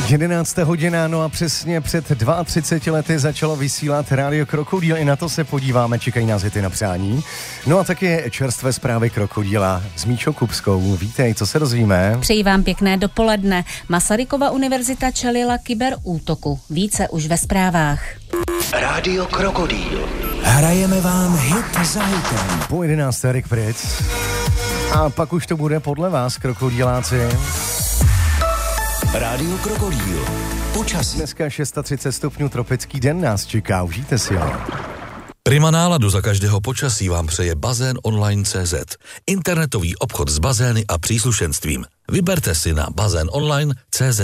11. hodina, no a přesně před 32 lety začalo vysílat Rádio Krokodýl. I na to se podíváme, čekají nás hity na přání. No a taky čerstvé zprávy Krokodýla s Míšou Kupskou. Vítej, co se dozvíme? Přeji vám pěkné dopoledne. Masarykova univerzita čelila kyberútoku. Více už ve zprávách. Rádio Krokodýl. Hrajeme vám hit za hitem. Po 11. Erik Pryc. A pak už to bude podle vás, krokodýláci. Rádio Krokodýl. Počasí. Dneska 630 stupňů, tropický den nás čeká, užijte si ho. Prima náladu za každého počasí vám přeje Bazén Online.cz. Internetový obchod s bazény a příslušenstvím. Vyberte si na bazénonline.cz.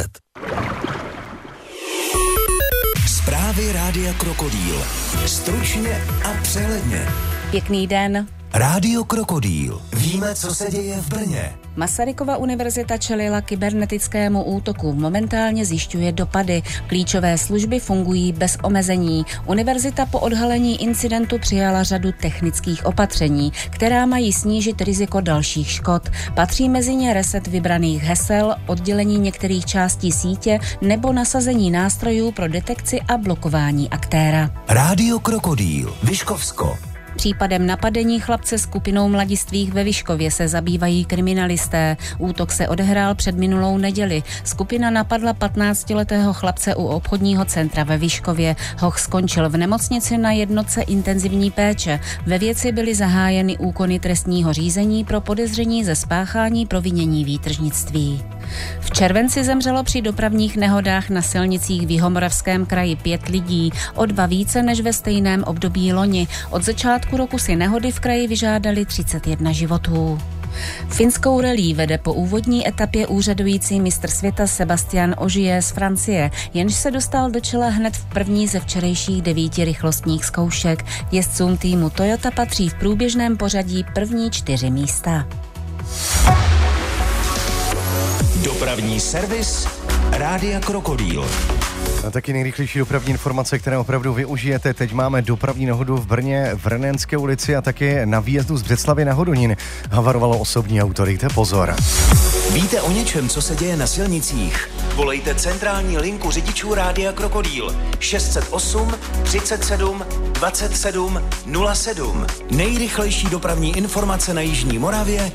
Zprávy Rádia Krokodýl. Stručně a přehledně. Pěkný den. Rádio Krokodýl. Víme, co se děje v Brně. Masarykova univerzita čelila kybernetickému útoku. Momentálně zjišťuje dopady. Klíčové služby fungují bez omezení. Univerzita po odhalení incidentu přijala řadu technických opatření, která mají snížit riziko dalších škod. Patří mezi ně reset vybraných hesel, oddělení některých částí sítě nebo nasazení nástrojů pro detekci a blokování aktéra. Rádio Krokodýl. Vyškovsko. Případem napadení chlapce skupinou mladistvých ve Vyškově se zabývají kriminalisté. Útok se odehrál před minulou neděli. Skupina napadla 15letého chlapce u obchodního centra ve Vyškově. Hoch skončil v nemocnici na jednotce intenzivní péče. Ve věci byly zahájeny úkony trestního řízení pro podezření ze spáchání provinění výtržnictví. V červenci zemřelo při dopravních nehodách na silnicích v Jihomoravském kraji 5 lidí, o 2 více než ve stejném období loni. Od začátku roku si nehody v kraji vyžádali 31 životů. Finskou rallye vede po úvodní etapě úřadující mistr světa Sebastian Ogier z Francie, jenž se dostal do čela hned v první ze včerejších 9 rychlostních zkoušek. Jezdcům týmu Toyota patří v průběžném pořadí první 4 místa. Dopravní servis Rádia Krokodýl. A taky nejrychlejší dopravní informace, které opravdu využijete. Teď máme dopravní nehodu v Brně, v Renenské ulici a taky na výjezdu z Břeclavi na Hodonín. Havarovalo osobní auto, dejte pozor. Víte o něčem, co se děje na silnicích? Volejte centrální linku řidičů Rádia Krokodýl 608 37 27 07. Nejrychlejší dopravní informace na Jižní Moravě